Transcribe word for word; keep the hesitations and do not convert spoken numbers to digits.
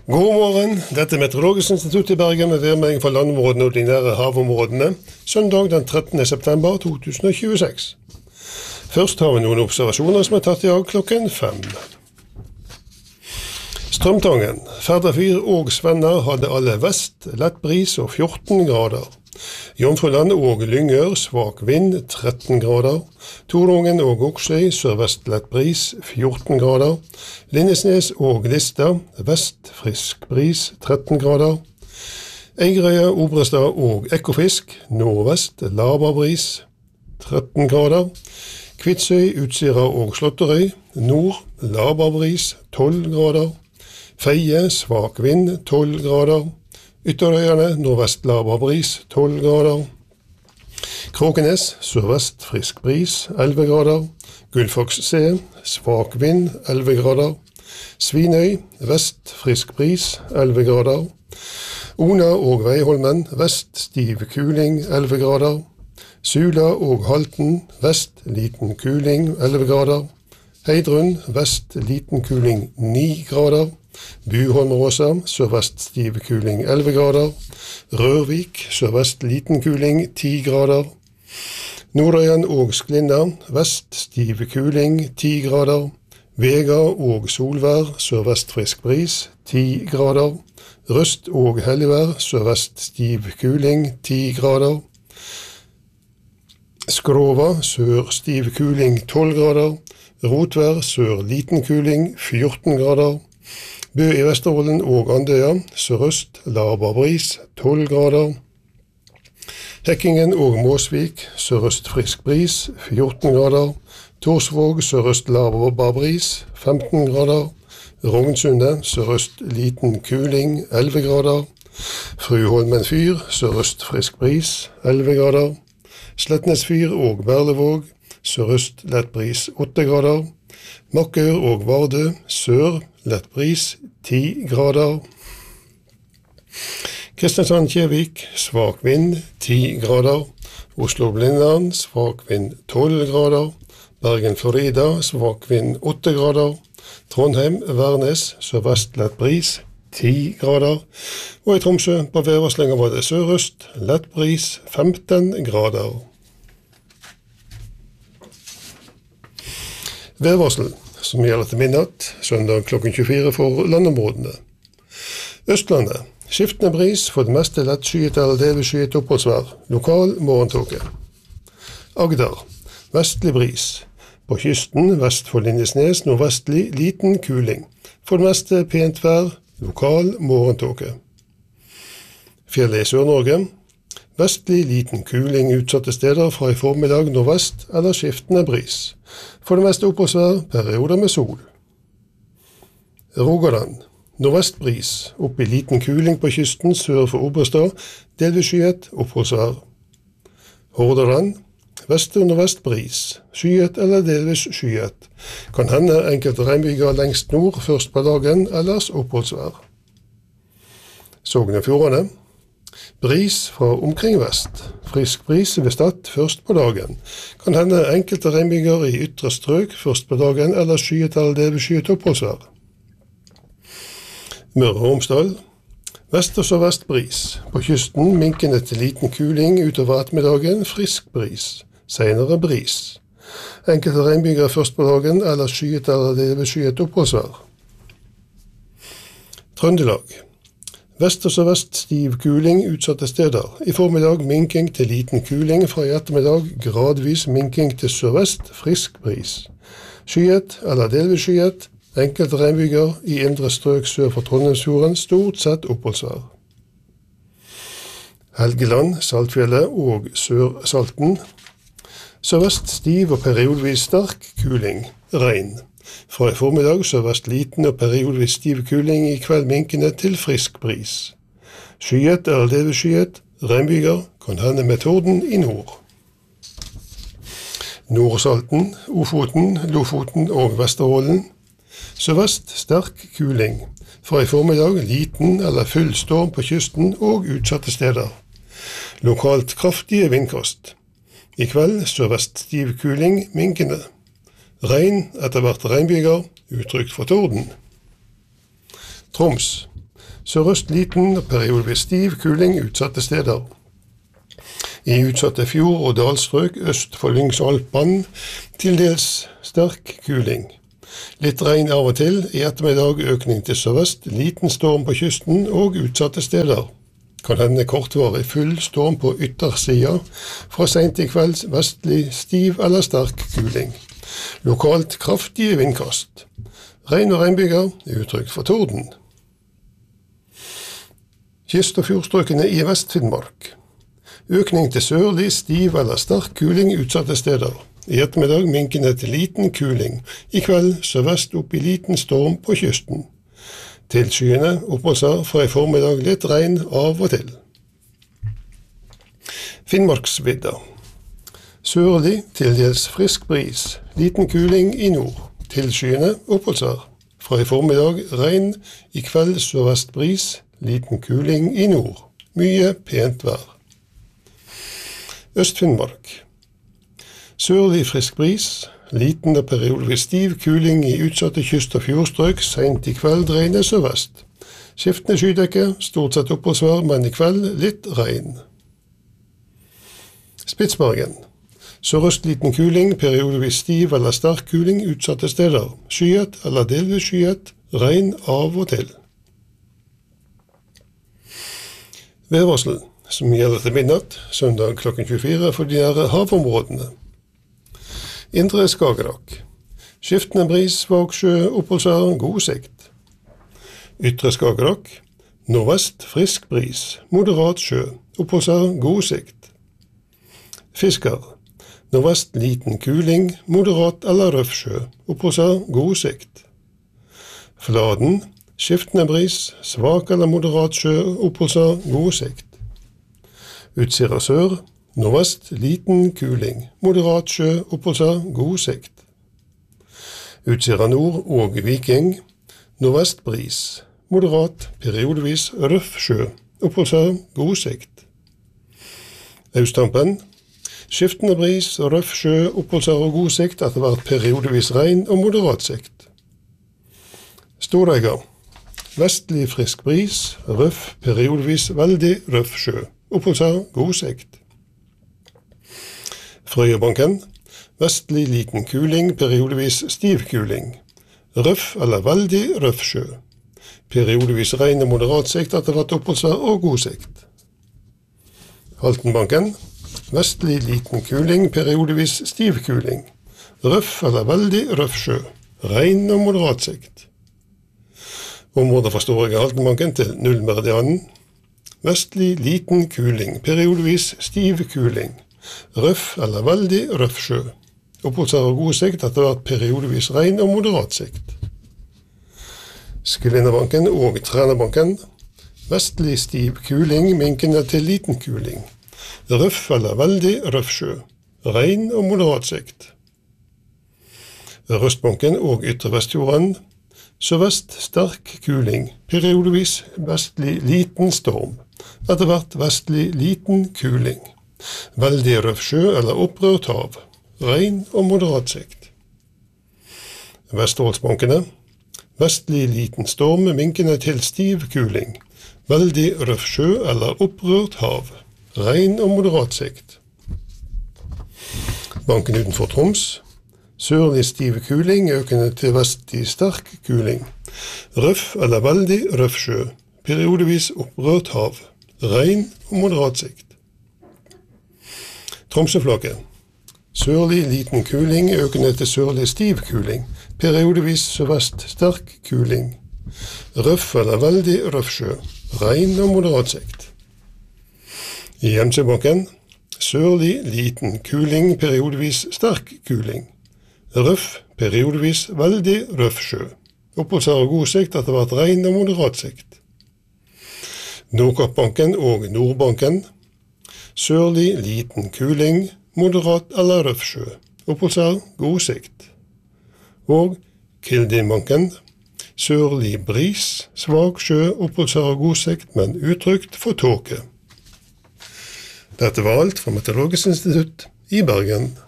God morgen, dette er Meteorologisk institutt i Bergen med værmelding for landområdene og de nære havområdene, søndag den trettende september to tusen tjueseks. Først har vi noen observasjoner som er tatt i dag klokken fem. Strømtangen, Færderfyr og Svenner hadde alle vest, lett bris og fjorten grader. Jomfruland og Lyngør, svak vind, tretten grader. Torungen og Oksøy, sørvest lett bris, fjorten grader. Lindesnes og Lista, vest, frisk bris, tretten grader. Eigerøya, Obrestad og Ekofisk, nordvest, laber bris, tretten grader. Kvitsøy, Utsira og Slåtterøy, nord, laber bris, tolv grader. Feie, svak vind, tolv grader. Ytterøyene, nordvest laber bris, tolv grader. Kråkenes, sørvest frisk bris, elleve grader. Gullfoks C, svak vind, elleve grader. Svinøy, vest frisk bris, elleve grader. Ona og Veiholmen, vest stiv kuling, elleve grader. Sula og Halten, vest liten kuling, elleve grader. Heidrun, vest liten kuling, ni grader. Buholm-Råsa, sørvest stiv kuling, elleve grader. Rørvik, sørvest liten kuling, ti grader. Nordøyen og Sklinna, vest stiv kuling, ti grader. Vega og Solvær, sørvest frisk bris, ti grader. Røst og Helligvær, sørvest stiv kuling, ti grader. Skrova, sør stiv kuling, tolv grader. Rotvær, sør liten kuling, fjorten grader. Bø i Vesterålen og Andøya, sørøst, laber bris, tolv grader. Hekkingen og Måsvik, sørøst frisk bris, fjorten grader. Torsvåg, sørøst laber bris, femten grader. Rognsundet, sørøst liten kuling, elleve grader. Fruholmen fyr, sørøst frisk bris, elleve grader. Slettnes fyr og Berlevåg, sørøst lett bris, åtte grader. Makkør og Vardø, sør, lett bris, ti grader. Kristiansand-Kjevik, svak vind, ti grader. Oslo-Blindern, svak vind, tolv grader. Bergen-Florida, svak vind, åtte grader. Trondheim-Værnes, sørvest lett bris, ti grader. Og i Tromsø på værvarslinga var det sørøst, lett bris, femten grader. Værvarsel, som gjelder til midnatt, søndag klokken tjuefire for landområdene. Østlandet, skiftende bris, for det meste lett skyet eller delvis skyet oppholdsvær, lokal morgentåke. Agder, vestlig bris. På kysten, vest for Lindesnes, nordvestlig, liten kuling. For det meste pent vær, lokal morgentåke. Fjellet i Sør-Norge, vestlig liten kuling utsatte steder fra i formiddag nordvest eller skiftende bris. For det meste oppholdsvær, perioder med sol. Rogaland, nordvest bris, opp i liten kuling på kysten sør for Obrestad, delvis skyet, oppholdsvær. Hordaland, vest og nordvest bris, skyet eller delvis skyet. Kan hende enkelte regnbyger lengst nord først på dagen, ellers oppholdsvær. Sogn og Fjordane, bris fra omkring vest. Frisk bris ved Stad først på dagen. Kan hende enkelte regnbyger i ytre strøk først på dagen, eller skyet eller delvis skyet oppholdsvær. Møre og Romsdal, vest og sørvest bris. På kysten minkende til liten kuling utover ettermiddagen, frisk bris. Senere bris. Enkelte regnbyger først på dagen, eller skyet eller delvis skyet oppholdsvær. Trøndelag, vest og sørvest stiv kuling utsatte steder. I formiddag minking til liten kuling, fra i ettermiddag gradvis minking til sørvest, frisk bris. Skyet eller delvis skyet, enkelte regnbyger i indre strøk sør for Trondheimsfjorden, stort sett oppholdsvær. Helgeland, Saltfjellet og Sør-Salten. Sørvest stiv og periodvis sterk kuling, regn. Fra i formiddag sørvest liten og periodvis stiv kuling, i kveld minkende til frisk bris. Skyet eller delvis skyet, regnbyger, kan hende med torden i nord. Nord-Salten, Ofoten, Lofoten og Vesterålen. Sørvest sterk kuling. Fra i formiddag liten eller full storm på kysten og utsatte steder. Lokalt kraftige vindkast. I kveld sørvest stiv kuling, minkende. Regn etter hvert regnbyger, utrygt for torden. Troms. Sørøst liten og periodevis stiv kuling utsatte steder. I utsatte fjord- og dalstrøk øst for Lyngsalpene til dels sterk kuling. Litt regn av og til, i ettermiddag økning til sørvest, liten storm på kysten og utsatte steder. Kan hende kortvarig full storm på yttersida, fra sent i kveld vestlig stiv eller sterk kuling. Lokalt kraftige vindkast. Regn og regnbyger er uttrykk for torden. Kyst- og fjordstrøkene i Vest-Finnmark. Økning til sørlig, stiv eller sterk kuling utsatte steder. I ettermiddag minkende til liten kuling. I kveld sørvest opp i liten storm på kysten. Til skyene oppholdsvær fra i formiddag litt regn av og til. Finnmarksvidda. Sørlig til dels frisk bris. Liten kuling i nord. Til skyene oppholdsvær. Fra i formiddag regn. I kveld sørvest bris. Liten kuling i nord. Mye pent vær. Øst-Finnmark. Sørlig frisk bris, liten og periodevis stiv kuling i utsatte kyst- og fjordstrøk, sent i kveld regnet sørvest. Skiftende skydekke, stort sett oppholdsvær, men i kveld litt regn. Spitsbergen. Sørøst liten kuling, periodevis stiv eller sterk kuling utsatte steder. Skyet eller delvis skyet, regn av og til. Værvarsel, som gjelder til midnatt, søndag klokken tjuefire for de nære havområdene. Indre Skagerrak. Skiftende bris, svak sjø, oppholdsvær, god sikt. Ytre Skagerrak. Nordvest, frisk bris, moderat sjø, oppholdsvær, god sikt. Fisker. Nordvest, liten kuling, moderat eller røff sjø, oppholdsvær, god sikt. Fladen. Skiftende bris, svak eller moderat sjø, oppholdsvær, god sikt. Utsira sør, nordvest, liten kuling, moderat sjø, oppholdsvær, god sikt. Utsira nord og Viking, nordvest bris, moderat, periodevis røff sjø, oppholdsvær, god sikt. Austtampen, skiftende bris, røff sjø, oppholdsvær og god sikt, etter hvert periodevis regn og moderat sikt. Storeiga. Vestlig frisk bris, røff, periodevis veldig røff sjø. Oppholdsvær, god sikt. Frøyebanken. Vestlig liten kuling, periodevis stiv kuling. Røff eller veldig røff sjø. Periodevis regn og moderat sikt, etter hvert oppholdsvær og god sikt. Haltenbanken. Vestlig liten kuling, periodevis stiv kuling. Røff eller veldig røff sjø. Regn og moderat sikt. Området fra Storeiga Haltenbanken til nullmeridianen. Vestlig liten kuling, periodevis stiv kuling. Røff eller veldig røff sjø. Oppholdsvær og god sikt, etter hvert periodevis regn og moderat sikt. Sklinnabanken og Trænabanken. Vestlig stiv kuling, minkende til liten kuling. Røff eller veldig røff sjø. Regn og moderat sikt. Røstbanken og Ytre Vestfjorden. Sørvest sterk kuling, periodevis vestlig liten storm. Etter hvert vestlig liten kuling. Veldig røff sjø eller opprørt hav. Regn og moderat sikt. Vesterålsbankene. Vestlig liten storm, minkende til stiv kuling. Veldig røff sjø eller opprørt hav. Regn og moderat sikt. Banken utenfor Troms. Sørlig stiv kuling, økende til vestlig sterk kuling. Røff eller veldig røff sjø. Periodevis opprørt hav. Regn og moderat sikt. Tromsøflaket. Sørlig liten kuling, økende til sørlig stiv kuling. Periodevis sørvest sterk kuling. Røff eller veldig røff sjø. Regn og moderat sikt. I Gjemsøbanken. Sørlig liten kuling, periodevis sterk kuling. Røff, periodevis veldig røff sjø. Oppholdsvær og god sikt, etter hvert regn og moderat sikt. Nordkappbanken og Nordbanken. Sørlig liten kuling, moderat eller røff sjø. Oppholdsvær, god sikt. Og Kildinbanken. Sørlig bris, svak sjø, oppholdsvær og god sikt, men utrygt for tåke. Dette var alt fra Meteorologisk institutt i Bergen.